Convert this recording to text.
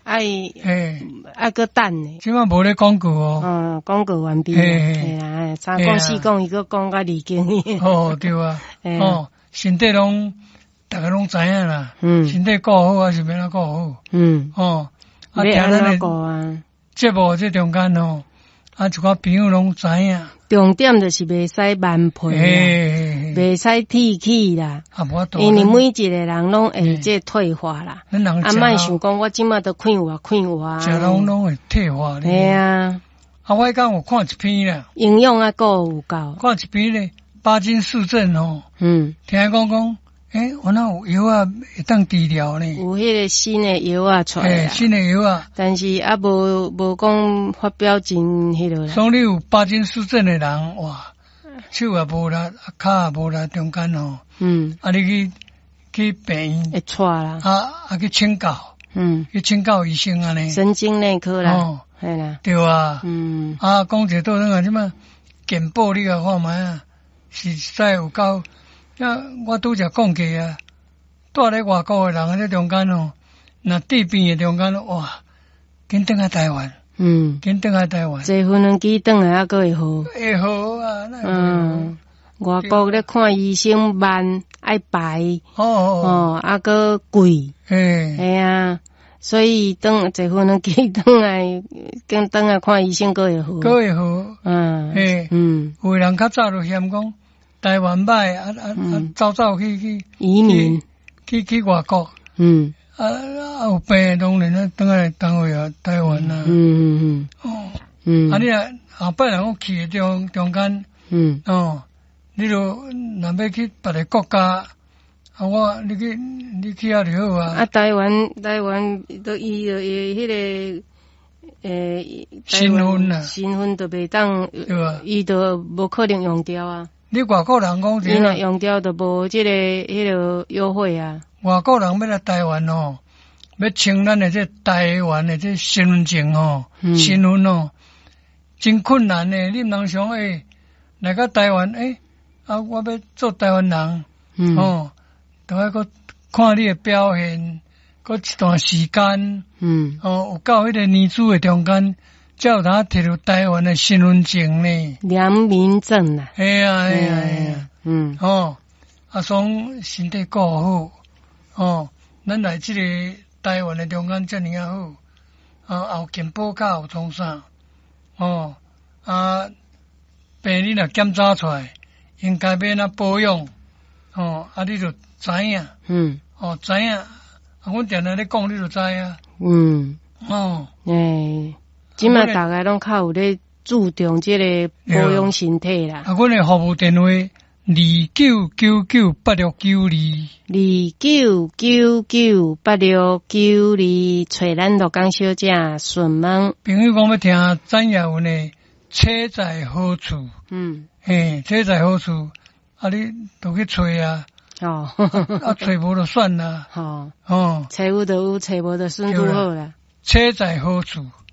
爱个等呢。 即摆无咧广告哦。 广告完毕。嘿啦，三讲四讲，伊个讲甲离经伊。 哦，对啊。身体大家拢知影啦。身体顾好还是免哪顾好。 要安怎顾啊？ 节目这中间一寡朋友拢知影。 重点就是袂使慢配啦，袂使提起啦。因为每一个人拢会这退化啦。莫想讲我即马都看活。食拢会退化咧。 系啊。 我刚有看一篇啦。 营养有够。 看一篇咧，巴金氏症听讲。我那有药啊，会当治疗呢。 有迄个新的药啊出来。 新的药啊。 但是无讲发表真迄落啦。 所以你有巴金氏症的人，哇，手也无力，脚也无力，中间你去病院会错啦。 去请教。去请教医生安尼。 神经内科啦。系啦。 对啊。讲者倒转即嘛，健保你啊看卖啊，实在有够。我拄则讲过啊，住咧外国诶人咧中间若治病诶中间哇，紧转来台湾。紧转来台湾。 坐飞轮机转来还阁会好。 会好啊。 外国咧看医生慢，爱排。还阁贵。系啊，所以坐飞轮机转来看医生阁会好。 阁会好。有诶人较早就嫌讲。台湾歹走去移民去外国，有病当然等来单位台湾啦。你后摆人我去中间，你就若要去别个国家，你去遐就好啊。 台湾都伊就迄个身份啊， 身份都袂当，伊都无可能用掉啊。 你外国人讲你若用掉就无迄个优惠啊。 外国人要来台湾要签咱的这台湾的这身份证身份真困难的。你毋通想来到台湾我要做台湾人都要搁看你的表现，搁一段时间有到迄个年资的中间。才有通摕到台湾的身份证呢， 良民证啦。 系啊。从身体顾好，咱来这个台湾的中间遮尔啊好，后健保卡有创啥，病你若检查出来，应该要哪保养，你就知影，知影，阮定定咧讲，你就知影， 即卖大家拢较有咧注重即个保养身体啦。 阮的服务电话 29998692，29998692，找咱罗江小姐询问。 朋友讲要听詹雅文的车载好处，车载好处，你都去找啊。找无就算啦。 找有就有，找无就算拄好啦。 车载好处。